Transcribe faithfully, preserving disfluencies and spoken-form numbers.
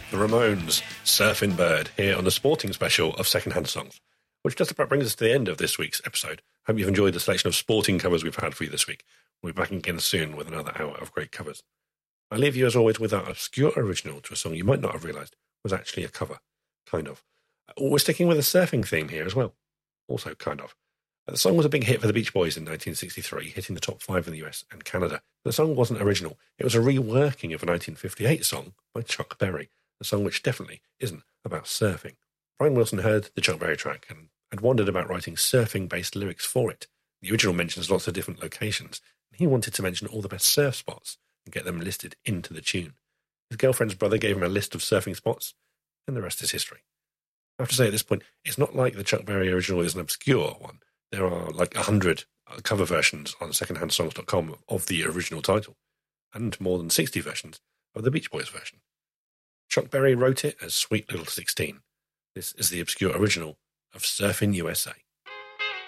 The Ramones, Surfing Bird, here on the sporting special of Secondhand Songs, which just about brings us to the end of this week's episode. Hope you've enjoyed the selection of sporting covers we've had for you this week. We'll be back again soon with another hour of great covers. I leave you, as always, with our obscure original to a song you might not have realised was actually a cover. Kind of. We're sticking with a surfing theme here as well. Also, kind of. The song was a big hit for the Beach Boys in nineteen sixty-three, hitting the top five in the U S and Canada. The song wasn't original. It was a reworking of a nineteen fifty-eight song by Chuck Berry, a song which definitely isn't about surfing. Brian Wilson heard the Chuck Berry track and had wondered about writing surfing-based lyrics for it. The original mentions lots of different locations, and he wanted to mention all the best surf spots and get them listed into the tune. His girlfriend's brother gave him a list of surfing spots, and the rest is history. I have to say at this point, it's not like the Chuck Berry original is an obscure one. There are like a hundred cover versions on secondhand songs dot com of the original title, and more than sixty versions of the Beach Boys version. Chuck Berry wrote it as Sweet Little sixteen. This is the obscure original of Surfin' U S A.